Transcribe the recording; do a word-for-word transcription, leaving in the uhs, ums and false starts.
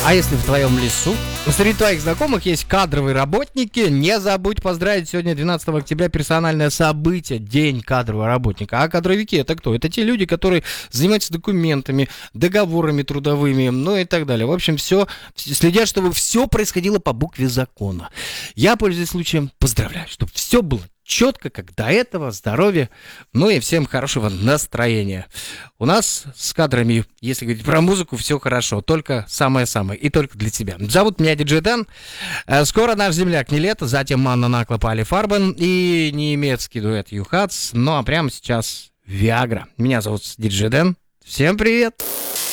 А если в твоем лесу среди твоих знакомых есть кадровые работники, не забудь поздравить сегодня, двенадцатого октября, персональное событие, День кадрового работника. А кадровики — это кто? Это те люди, которые занимаются документами, договорами трудовыми, ну и так далее. В общем, все следят, чтобы все происходило по букве закона. Я, пользуясь случаем, поздравляю, чтобы все было четко, как до этого, здоровья, ну и всем хорошего настроения. У нас с кадрами, если говорить про музыку, все хорошо, только самое-самое, и только для тебя. Зовут меня Диджей Дэн. Скоро наш земляк Нилетто, затем Манна Наклепа, Али Фарбен и немецкий дуэт Юхац. Ну а прямо сейчас Виагра. Меня зовут Диджей Дэн. Всем привет!